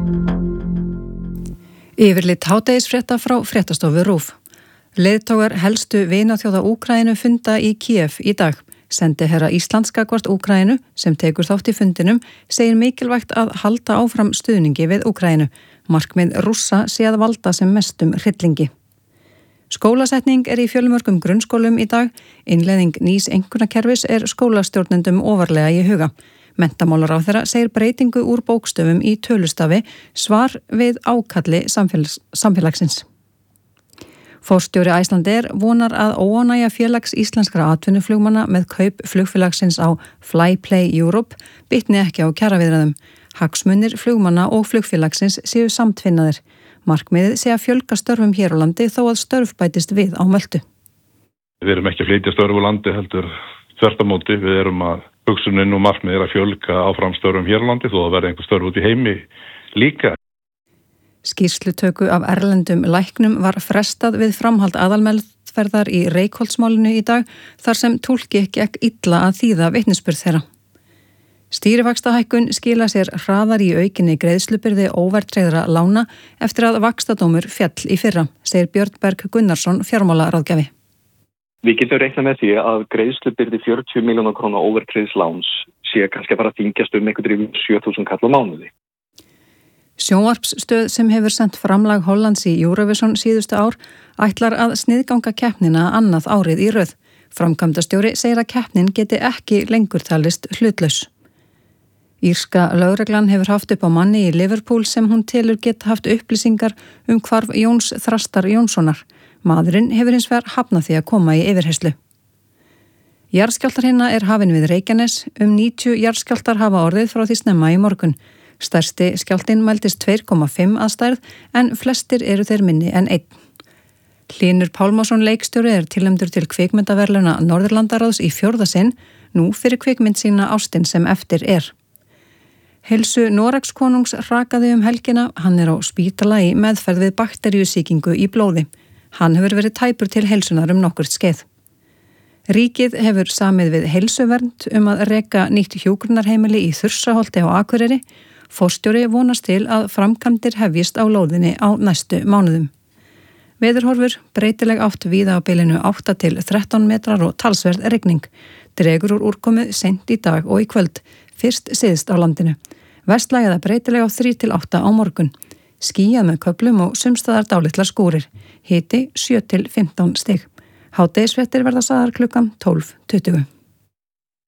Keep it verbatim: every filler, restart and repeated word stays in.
Yfirlit hádegisfrétta frá fréttastofu RÚV. Leiðtogar helstu vinaþjóða Úkraínu funda í Kíev í dag. Sendiherra Íslands gagnvart Úkraínu, sem tekur þátt í fundinum, segir mikilvægt að halda áfram stuðningi við Úkraínu. Markmið Rússa sé að valda sem mestum hryllingi. Skólasetning er í fjölmörgum grunnskólum í dag. Innleiðing nýs einkunnakerfis er skólastjórnendum ofarlega í huga. Menntamálaráðherra segir breytingu úr bókstöfum í tölustafi svar við ákalli samfélags, samfélagsins. Forstjóri Icelandair vonar að óánægja félags íslenskra atvinnuflugmanna með kaup flugfélagsins á Flyplay Europe bitni ekki á kjaraviðræðum. Hagsmunir flugmanna og flugfélagsins séu samtvinnaðir. Markmiðið sé að fjölga störfum hér á landi þó að störf bætist við á Möltu. Við erum ekki að flytja störf á landi heldur þvert á móti. Við erum að hugsunin og markmið er að fjölga áfram störfum hér á landi þó að verða einhver störf út í heimi líka. Skýrslutöku af erlendum læknum var frestað við framhald aðalmeðferðar í Reykholtsmálinu í dag þar sem túlki gekk illa að þýða vitnisburð þeirra. Stýrivaxtahækkun skila sér hraðar í aukinni greiðslubyrði óverðtryggðra lána eftir að vaxtadómur féll í fyrra, segir Björn Berg Gunnarsson fjármálaráðgjafi. Við getum reiknað með því að greiðslubyrði fjörutíu milljóna króna óverðtryggðs láns sé kannski bara að þyngjast um einhvern drifum sjö þúsund kall á mánuði. Sjónvarpsstöð sem hefur sent framlag Hollands í Eurovision síðustu ár ætlar að sniðganga keppnina annað árið í röð. Framkvæmdastjóri segir að keppnin geti ekki lengur talist hlutlaus. Írska lögreglan hefur haft upp á manni í Liverpool sem hún telur geta haft upplýsingar um hvarf Jóns Þrastar Jónssonar. Maðurinn hefur hins vegar hafnað því að koma í yfirheyrslu. Jarðskjálftahrina er hafin við Reykjanes. Um níutíu jarðskjálftar hafa orðið frá því snemma í morgun. Stærsti skjálftinn mældist tvö komma fimm að stærð en flestir eru þeir minni en einn. Hlynur Pálmason leikstjóri er tilnefndur til kvikmyndaverðlauna Norðurlandaráðs í fjórða sinn, nú fyrir kvikmynd sína Ástin sem eftir er. Heilsu Noregskonungs rakaði um helgina. Hann er á spítala í meðferð við bakteríusýkingu í blóði. Hann hefur verið tæpur til heilsunar um nokkurt skeið. Ríkið hefur samið við heilsuvernd um að reka nýtt hjúkrunarheimili í Þursaholti á Akureyri. Forstjóri vonast til að framkvæmdir hefjist á lóðinni á næstu mánuðum. Veðurhorfur breytileg átt víða á bilinu átta til þrettán metrar og talsverð rigning. Dregur úr úrkomu seint í dag og í kvöld, fyrst syðst á landinu. Vestlæg eða breytileg á þrjú til átta á morgun. Skýjað með köflum og sumstaðar dálitlar skúrir. Hiti sjö til fimmtán stig. Hádegisfréttir verða sagðar klukkan tólf tuttugu.